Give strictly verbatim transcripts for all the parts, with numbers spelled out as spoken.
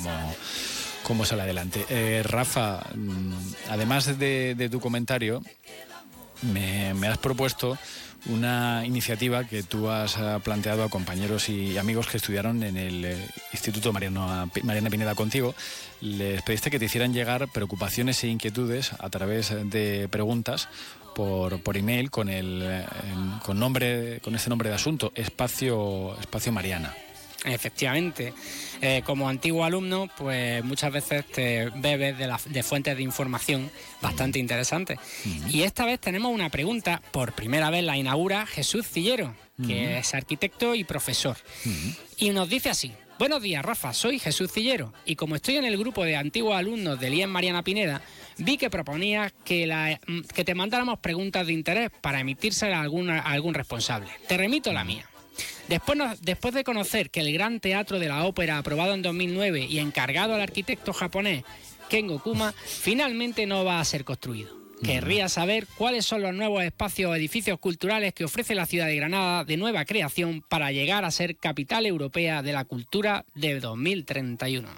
cómo, cómo sale adelante. Eh, Rafa, además de, de tu comentario, me, me has propuesto una iniciativa que tú has planteado a compañeros y amigos que estudiaron en el Instituto Mariano, Mariana Pineda contigo. Les pediste que te hicieran llegar preocupaciones e inquietudes a través de preguntas por, por email con el con nombre con este nombre de asunto, Espacio, Espacio Mariana. Efectivamente, eh, como antiguo alumno, pues muchas veces te bebes de, la, de fuentes de información bastante interesantes. Uh-huh. Y esta vez tenemos una pregunta, por primera vez la inaugura Jesús Cillero, que uh-huh. es arquitecto y profesor. Uh-huh. Y nos dice así: buenos días, Rafa, soy Jesús Cillero, y como estoy en el grupo de antiguos alumnos del I E M Mariana Pineda, vi que proponías que, la, que te mandáramos preguntas de interés para emitírselas a, alguna, a algún responsable. Te remito la mía. Después, después de conocer que el Gran Teatro de la Ópera, aprobado en dos mil nueve y encargado al arquitecto japonés Kengo Kuma, finalmente no va a ser construido. Querría saber cuáles son los nuevos espacios o edificios culturales que ofrece la ciudad de Granada de nueva creación para llegar a ser capital europea de la cultura de dos mil treinta y uno.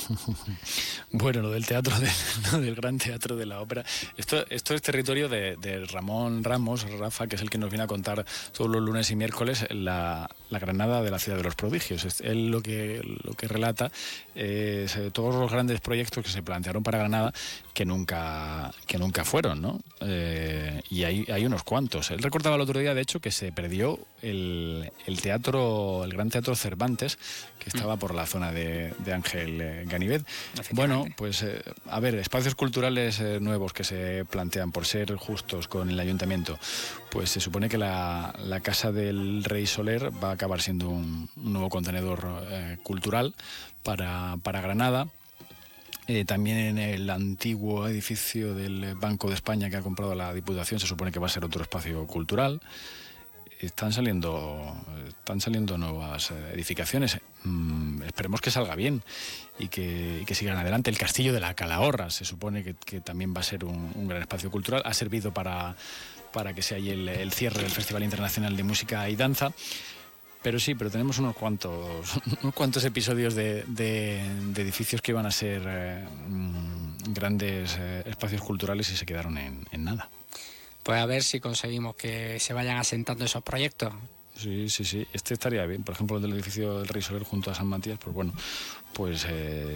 Bueno, lo del teatro, de, lo del Gran Teatro de la Ópera, esto, esto es territorio de, de Ramón Ramos, Rafa, que es el que nos viene a contar todos los lunes y miércoles la, la Granada de la ciudad de los prodigios. Él lo que, lo que relata es todos los grandes proyectos que se plantearon para Granada que nunca, que nunca fueron, ¿no? Eh, y hay, hay unos cuantos. Él recordaba el otro día, de hecho, que se perdió el, el teatro, el Gran Teatro Cervantes, que estaba por la zona de, de Ángel eh, Ganivet. Bueno, pues eh, a ver, espacios culturales eh, nuevos que se plantean, por ser justos con el ayuntamiento, pues se supone que la, la Casa del Rey Soler va a acabar siendo un, un nuevo contenedor eh, cultural para, para Granada. Eh, también en el antiguo edificio del Banco de España que ha comprado la Diputación se supone que va a ser otro espacio cultural. Están saliendo, están saliendo nuevas edificaciones. Mm, esperemos que salga bien y que, y que sigan adelante. El Castillo de la Calahorra se supone que, que también va a ser un, un gran espacio cultural. Ha servido para, para que sea ahí el, el cierre del Festival Internacional de Música y Danza. Pero sí, pero tenemos unos cuantos unos cuantos episodios de, de, de edificios que iban a ser eh, grandes eh, espacios culturales y se quedaron en, en nada. Pues a ver si conseguimos que se vayan asentando esos proyectos. Sí, sí, sí. Este estaría bien. Por ejemplo, el del edificio del Rey Soler junto a San Matías, pues bueno, pues eh,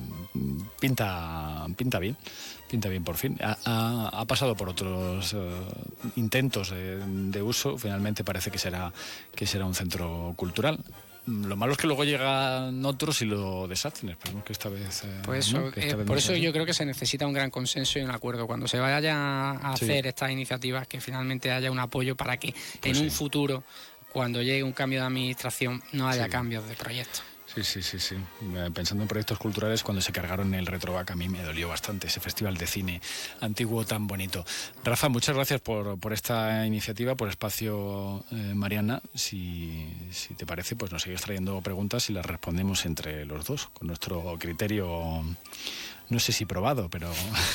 pinta, pinta bien. Pinta bien por fin. Ha, ha, ha pasado por otros uh, intentos de, de uso. Finalmente parece que será, que será un centro cultural. Lo malo es que luego llegan otros y lo deshacen. Esperemos que esta vez... Eh, pues eso, ¿no? que esta eh, vez por no eso yo creo que se necesita un gran consenso y un acuerdo. Cuando se vayan a hacer sí. estas iniciativas, que finalmente haya un apoyo para que pues en sí. un futuro, cuando llegue un cambio de administración, no haya sí. cambios de proyectos. Sí, sí, sí, sí. Pensando en proyectos culturales, cuando se cargaron el Retrovac, a mí me dolió bastante ese festival de cine antiguo tan bonito. Rafa, muchas gracias por, por esta iniciativa, por Espacio eh, Mariana. Si, si te parece, pues nos sigues trayendo preguntas y las respondemos entre los dos, con nuestro criterio... No sé si probado, pero...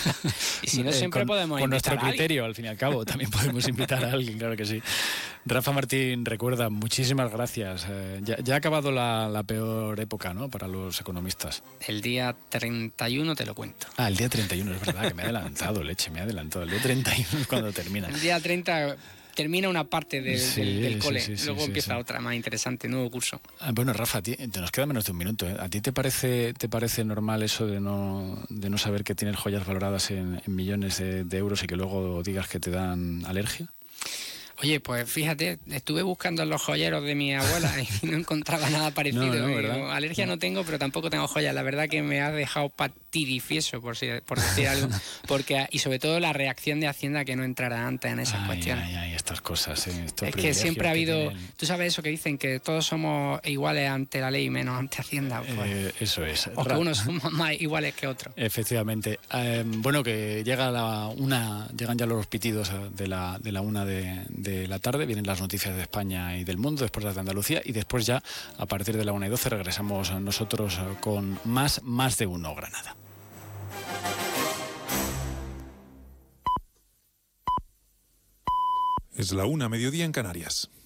Y si no, siempre con, podemos con invitar nuestro criterio, al fin y al cabo, también podemos invitar a alguien, claro que sí. Rafa Martín, recuerda, muchísimas gracias. Eh, ya, ya ha acabado la, la peor época, ¿no?, para los economistas. El día treinta y uno te lo cuento. Ah, el día treinta y uno, es verdad, que me ha adelantado, leche, me ha adelantado. El día treinta y uno es cuando termina. El día treinta... termina una parte de, sí, del, del cole, sí, sí, luego sí, empieza sí. otra más interesante, nuevo curso. Ah, bueno, Rafa, te nos queda menos de un minuto, ¿eh? ¿A ti te parece te parece normal eso de no de no saber que tienes joyas valoradas en, en millones de, de euros y que luego digas que te dan alergia? Oye, pues fíjate, estuve buscando en los joyeros de mi abuela y no encontraba nada parecido. No, no, ¿verdad? Alergia no tengo, pero tampoco tengo joyas. La verdad que me ha dejado patirifieso, por, si, por decir algo. Porque, y sobre todo la reacción de Hacienda que no entrara antes en esas ay, cuestiones. Ay, ay, estas cosas, ¿eh? Estos es que siempre ha habido... Tienen... Tú sabes eso que dicen, que todos somos iguales ante la ley, menos ante Hacienda. Pues. Eh, eso es. O que unos somos más iguales que otros. Efectivamente. Eh, bueno, que llega la una, llegan ya los pitidos de la, de la una de, de la tarde, vienen las noticias de España y del mundo, después las de Andalucía, y después ya, a partir de la una y doce, regresamos nosotros con más, más de uno Granada. Es la una, mediodía en Canarias.